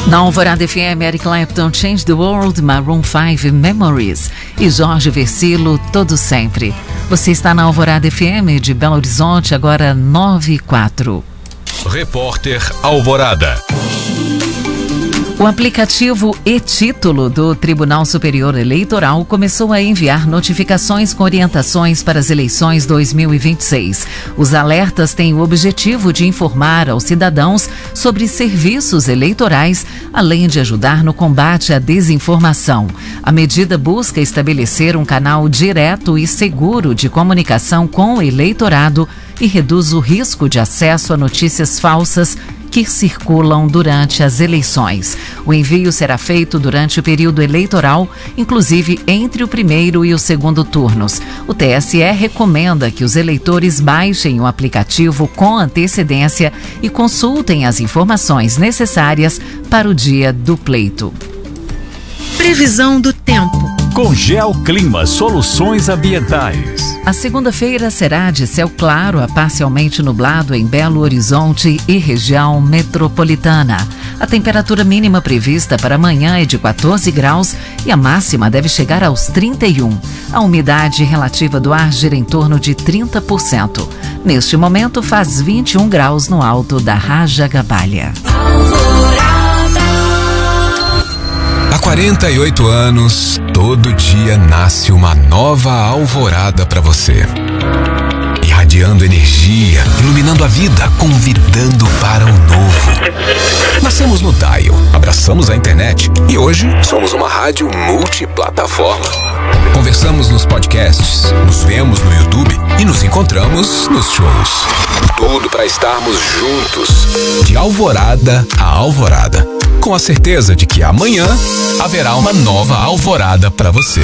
Na Alvorada FM, Eric Clapton, Change the World, Maroon 5, Memories e Jorge Versilo, Todo Sempre. Você está na Alvorada FM de Belo Horizonte, agora 9h04. Repórter Alvorada. O aplicativo e-Título do Tribunal Superior Eleitoral começou a enviar notificações com orientações para as eleições 2026. Os alertas têm o objetivo de informar aos cidadãos sobre serviços eleitorais, além de ajudar no combate à desinformação. A medida busca estabelecer um canal direto e seguro de comunicação com o eleitorado e reduz o risco de acesso a notícias falsas que circulam durante as eleições. O envio será feito durante o período eleitoral, inclusive entre o primeiro e o segundo turnos. O TSE recomenda que os eleitores baixem o aplicativo com antecedência e consultem as informações necessárias para o dia do pleito. Previsão do tempo. Com Geoclima Soluções Ambientais. A segunda-feira será de céu claro a parcialmente nublado em Belo Horizonte e região metropolitana. A temperatura mínima prevista para amanhã é de 14 graus e a máxima deve chegar aos 31. A umidade relativa do ar gira em torno de 30%. Neste momento faz 21 graus no alto da Rajagabalha. Há 48 anos, todo dia nasce uma nova alvorada para você. Irradiando energia, iluminando a vida, convidando para o novo. Nascemos no Dial, abraçamos a internet e hoje somos uma rádio multiplataforma. Conversamos nos podcasts, nos vemos no YouTube e nos encontramos nos shows. Tudo para estarmos juntos, de alvorada a alvorada. Com a certeza de que amanhã haverá uma nova alvorada para você.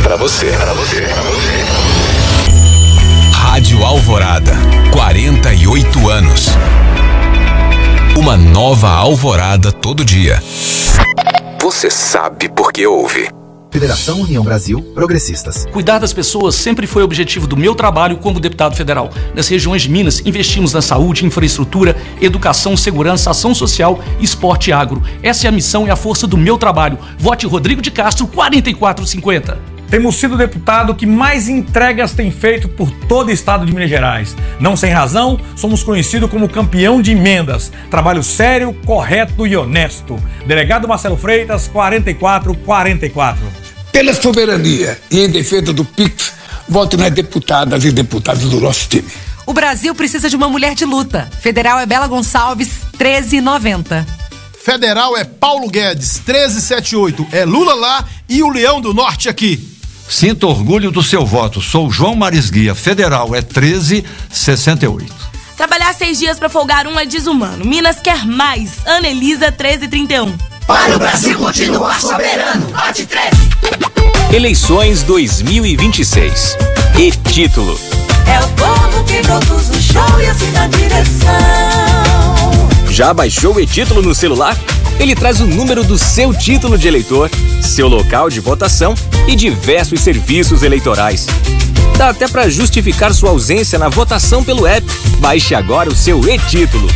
Rádio Alvorada, 48 anos. Uma nova alvorada todo dia. Você sabe por que ouve. Federação União Brasil Progressistas. Cuidar das pessoas sempre foi o objetivo do meu trabalho como deputado federal. Nas regiões de Minas, investimos na saúde, infraestrutura, educação, segurança, ação social, esporte e agro. Essa é a missão e a força do meu trabalho. Vote Rodrigo de Castro, 4450. Temos sido o deputado que mais entregas tem feito por todo o estado de Minas Gerais. Não sem razão, somos conhecidos como campeão de emendas. Trabalho sério, correto e honesto. Delegado Marcelo Freitas, 4444. Pela soberania e em defesa do PIX, vote nas deputadas e deputados do nosso time. O Brasil precisa de uma mulher de luta. Federal é Bela Gonçalves, 1390. Federal é Paulo Guedes, 1378. É Lula lá e o Leão do Norte aqui. Sinta orgulho do seu voto. Sou João Marisguia. Federal é 1368. Trabalhar 6 dias para folgar um é desumano. Minas quer mais. Ana Elisa, 1331. Para o Brasil continuar soberano, vote 13. Eleições 2026. E-Título. É o povo que produz o show e assim dá direção. Já baixou o e-Título no celular? Ele traz o número do seu título de eleitor, seu local de votação e diversos serviços eleitorais. Dá até para justificar sua ausência na votação pelo app. Baixe agora o seu e-Título.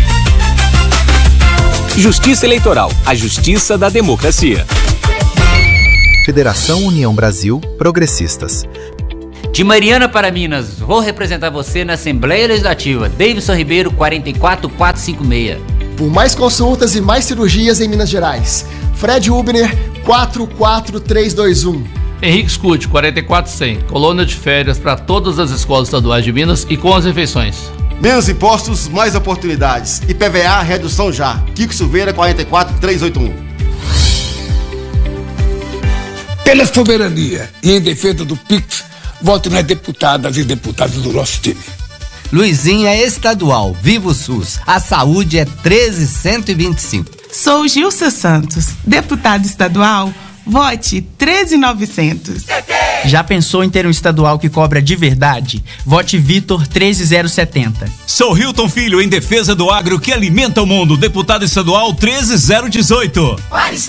Justiça Eleitoral, a justiça da democracia. Federação União Brasil Progressistas. De Mariana para Minas, vou representar você na Assembleia Legislativa. Davidson Ribeiro, 44456. Por mais consultas e mais cirurgias em Minas Gerais. Fred Hubner, 44321. Henrique Scuti, 44100. Colônia de férias para todas as escolas estaduais de Minas e com as refeições. Menos impostos, mais oportunidades. IPVA, redução já. Kiko Silveira, 44381. Pela soberania e em defesa do PIX, vote nas deputadas e deputados do nosso time. Luizinha é estadual, Viva o SUS. A saúde é 13125. Sou Gilsa Santos, deputado estadual, vote 13900. Já pensou em ter um estadual que cobra de verdade? Vote Vitor 13070. Sou Hilton Filho, em defesa do agro que alimenta o mundo, deputado estadual 13018.